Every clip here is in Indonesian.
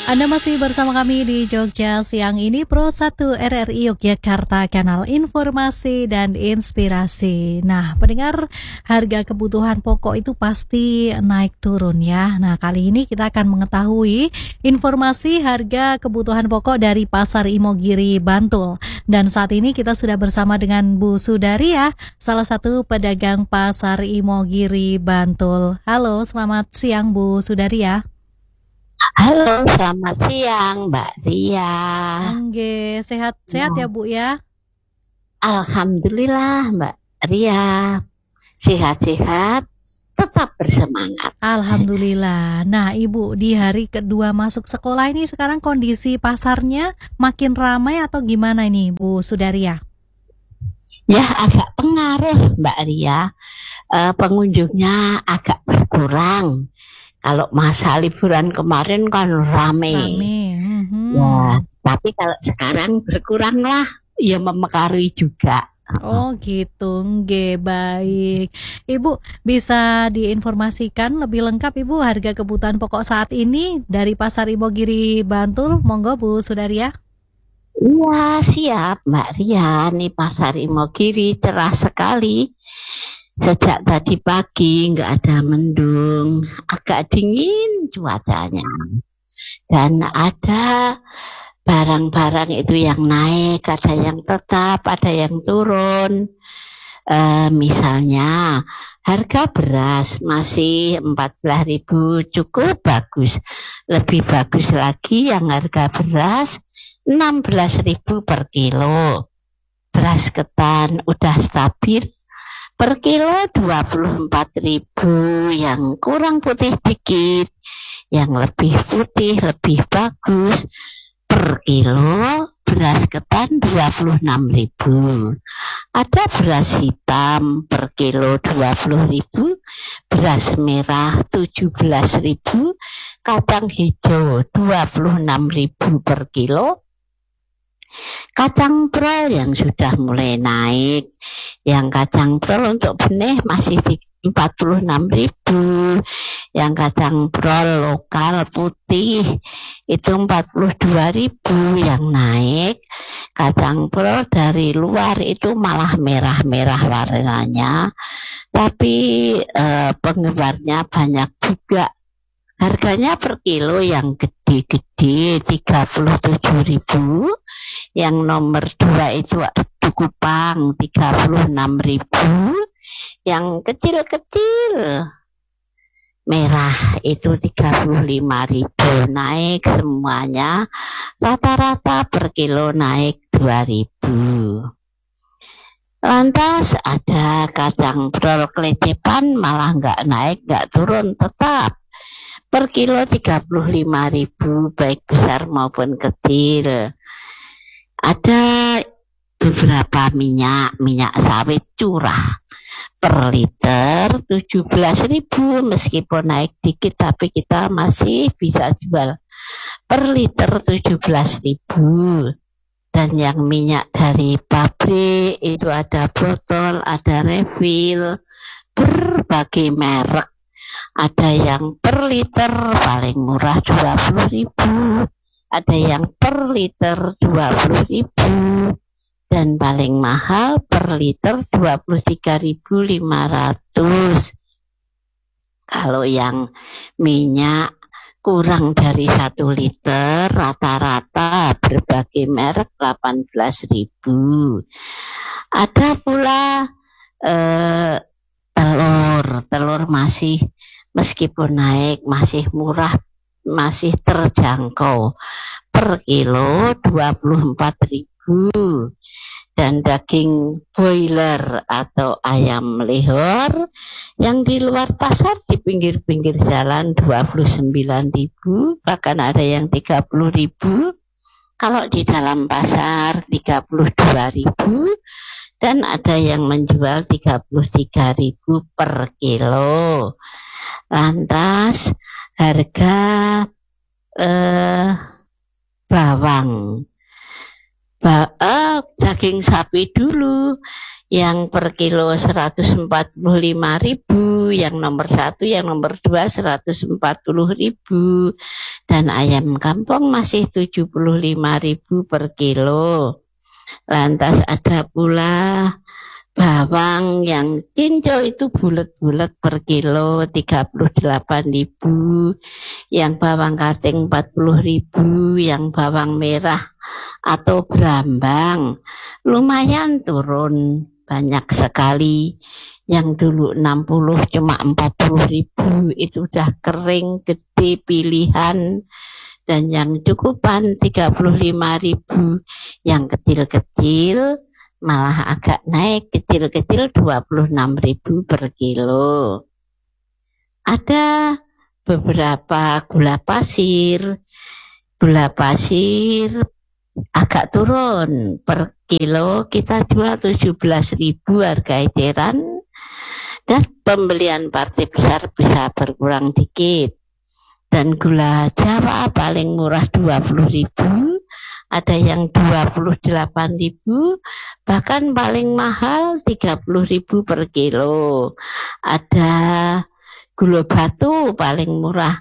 Anda masih bersama kami di Jogja siang ini Pro 1 RRI Yogyakarta, kanal informasi dan inspirasi. Nah, pendengar, harga kebutuhan pokok itu pasti naik turun ya. Nah, kali ini kita akan mengetahui informasi harga kebutuhan pokok dari Pasar Imogiri, Bantul. Dan saat ini kita sudah bersama dengan Bu Sudaria, salah satu pedagang Pasar Imogiri, Bantul. Halo, selamat siang Bu Sudaria. Halo, selamat siang Mbak Ria. Nggih, sehat-sehat ya Bu ya. Alhamdulillah Mbak Ria, sehat-sehat, tetap bersemangat. Alhamdulillah. Nah Ibu, di hari kedua masuk sekolah ini sekarang kondisi pasarnya makin ramai atau gimana ini Bu Sudaria? Ya, agak pengaruh Mbak Ria, pengunjungnya agak berkurang. Kalau masa liburan kemarin kan rame. Ya, tapi kalau sekarang berkurang lah, ya mempengaruhi juga. Oh gitu, nggih, baik. Ibu bisa diinformasikan lebih lengkap Ibu harga kebutuhan pokok saat ini dari Pasar Imogiri, Bantul? Monggo Bu Sudaria. Iya, siap Mbak Ria. Nih Pasar Imogiri cerah sekali. Sejak tadi pagi nggak ada mendung, agak dingin cuacanya. Dan ada barang-barang itu yang naik, ada yang tetap, ada yang turun. Misalnya harga beras masih 14.000, cukup bagus. Lebih bagus lagi yang harga beras 16.000 per kilo. Beras ketan udah stabil per kilo 24.000, yang kurang putih dikit, yang lebih putih lebih bagus per kilo beras ketan 26.000. Ada beras hitam per kilo 20.000, beras merah 17.000, kacang hijau 26.000 per kilo. Kacang prol yang sudah mulai naik, yang kacang prol untuk benih masih 46.000, yang kacang prol lokal putih itu 42.000 yang naik. Kacang prol dari luar itu malah merah-merah warnanya, tapi penggemarnya banyak juga. Harganya per kilo yang gede-gede 37.000, yang nomor 2 itu Kupang 36.000, yang kecil-kecil merah itu 35.000, naik semuanya, rata-rata per kilo naik 2.000. Lantas ada kacang prol kelecepan malah nggak naik, nggak turun, tetap per kilo 35.000, baik besar maupun kecil. Ada beberapa minyak sawit curah per liter 17.000, meskipun naik dikit tapi kita masih bisa jual per liter 17.000. Dan yang minyak dari pabrik itu ada botol, ada refill, berbagai merek. Ada yang per liter paling murah 20.000, ada yang per liter 20.000, dan paling mahal per liter 23.500. Kalau yang minyak kurang dari 1 liter, rata-rata berbagai merek 18.000. Ada pula telur masih, meskipun naik masih murah, masih terjangkau, per kilo 24.000. Dan daging broiler atau ayam lehor yang di luar pasar di pinggir-pinggir jalan 29.000, bahkan ada yang 30.000. Kalau di dalam pasar 32.000, dan ada yang menjual 33.000 per kilo. Lantas harga bawang, daging sapi dulu yang per kilo 145.000, yang nomor 1, yang nomor 2 140.000, dan ayam kampung masih 75.000 per kilo. Lantas ada pula bawang yang cincau itu bulat-bulat per kilo 38.000, yang bawang kating 40.000, yang bawang merah atau berambang lumayan turun banyak sekali. Yang dulu 60 cuma 40.000, itu udah kering gede pilihan. Dan yang cukupan 35.000, yang kecil-kecil malah agak naik, kecil-kecil 26.000 per kilo. Ada beberapa gula pasir agak turun per kilo, kita jual 17.000 harga eceran, dan pembelian partai besar bisa berkurang dikit. Dan gula Jawa paling murah 20.000, ada yang 28.000, bahkan paling mahal 30.000 per kilo. Ada gula batu paling murah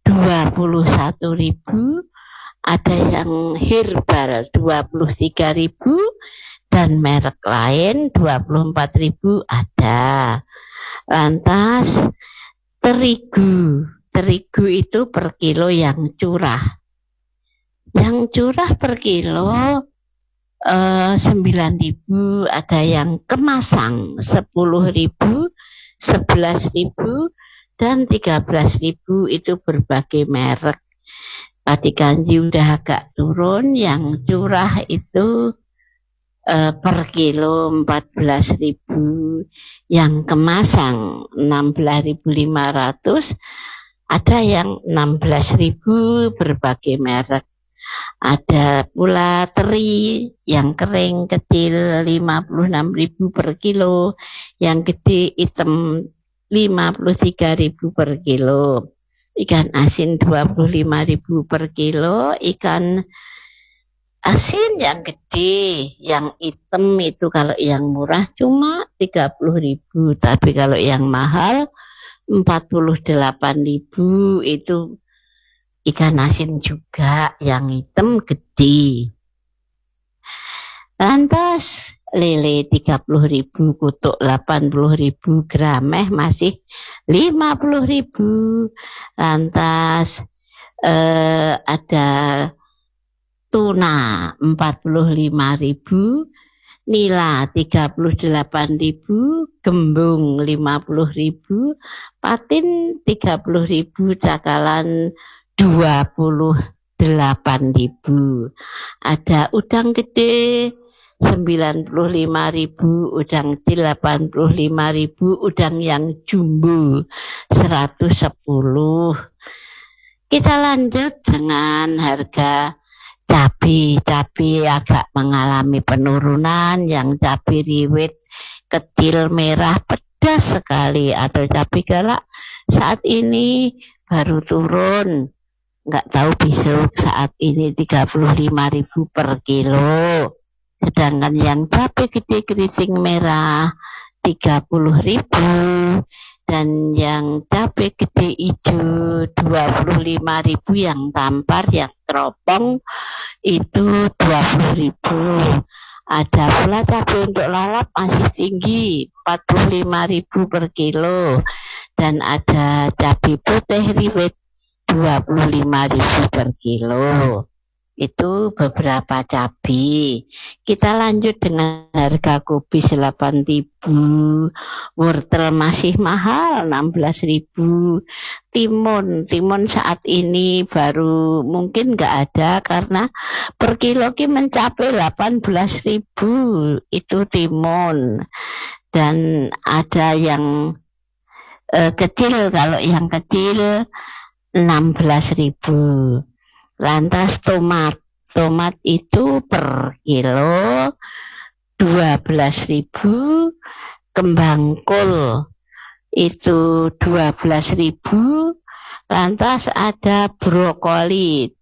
21.000, ada yang herbal 23.000, dan merek lain 24.000 ada. Lantas terigu itu per kilo yang curah. Yang curah per kilo 9.000, ada yang kemasang 10.000, 11.000, dan 13.000, itu berbagai merek. Padi kanji udah agak turun, yang curah itu per kilo 14.000, yang kemasang 16.500, ada yang 16.000, berbagai merek. Ada pula teri yang kering kecil 56.000 per kilo, yang gede hitam 53.000 per kilo. Ikan asin 25.000 per kilo, ikan asin yang gede, yang hitam itu kalau yang murah cuma 30.000, tapi kalau yang mahal 48.000, itu ikan asin juga yang hitam gede. Lantas lele 30.000, kutuk 80.000, grameh masih 50.000. Lantas ada tuna 45.000, nila 38.000, gembung 50.000, patin 30.000, cakalan 28.000. Ada udang gede 95.000, udang kecil 85.000, udang yang jumbo 110. Kita lanjut dengan harga cabai agak mengalami penurunan. Yang cabai rawit kecil merah pedas sekali, atau cabai galak saat ini baru turun, nggak tahu besok saat ini 35.000 per kilo. Sedangkan yang cabai gede keriting merah 30.000, dan yang cabai gede hijau 25.000, yang tampar, yang teropong itu 20.000. Ada pula cabai untuk lalap masih tinggi 45.000 per kilo, dan ada cabai putih rawit 25.000 per kilo. Itu beberapa cabai. Kita lanjut dengan harga kopi 8.000, wortel masih mahal 16.000, timun saat ini baru mungkin nggak ada karena per kilo mencapai 18.000, itu timun. Dan ada yang kecil, kalau yang kecil 16.000. Lantas tomat itu per kilo 12.000, kembang kol itu 12.000. Lantas ada brokoli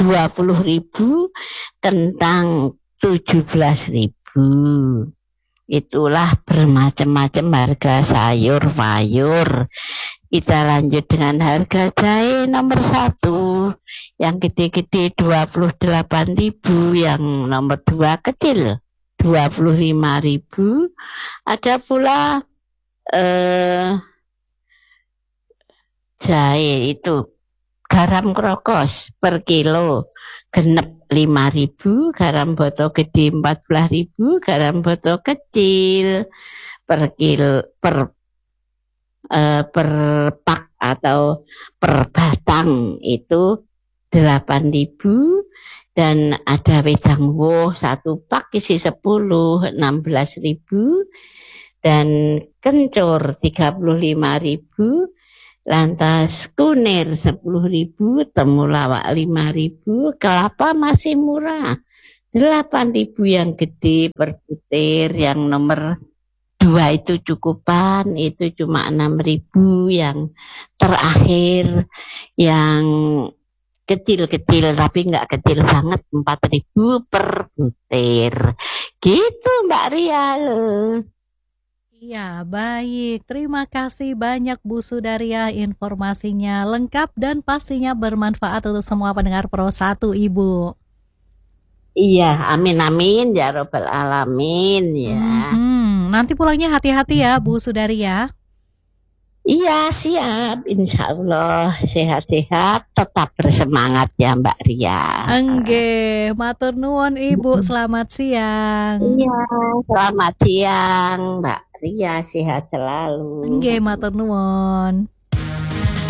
20.000, kentang 17.000. Itulah bermacam-macam harga sayur-mayur. Kita lanjut dengan harga jahe nomor 1. Yang gede-gede 28.000, yang nomor 2 kecil 25.000. Ada pula jahe itu garam krokos per kilo genep 5.000, garam botol gede 14.000, garam botol kecil per pak atau per batang itu 8.000. Dan ada wedang woh 1 pak isi 10 16.000, dan kencur 35.000. Lantas kunir 10.000, temulawak 5.000, kelapa masih murah 8.000 yang gede per butir, yang nomor 2 itu cukupan, itu cuma 6.000, yang terakhir yang kecil-kecil tapi nggak kecil banget 4.000 per butir. Gitu Mbak Rial. Iya, baik. Terima kasih banyak Bu Sudaria, informasinya lengkap dan pastinya bermanfaat untuk semua pendengar Pro 1, Ibu. Iya, amin ya robbal alamin ya. Nanti pulangnya hati-hati ya Bu Sudaria. Iya, siap. Insya Allah sehat-sehat, tetap bersemangat ya Mbak Ria. Engge, matur nuwun Ibu, selamat siang. Iya, selamat siang Mbak Ria, sehat selalu. Engge, matur nuwun.